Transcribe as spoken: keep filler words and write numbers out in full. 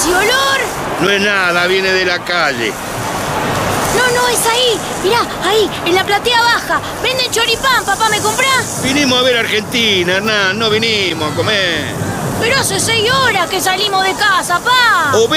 ese olor? No es nada, viene de la calle. No, no, es ahí. Mirá, ahí, en la platea baja. Venden choripán, papá, ¿me comprás? Vinimos a ver Argentina, Hernán, no vinimos a comer. Pero hace seis horas que salimos de casa, pa. O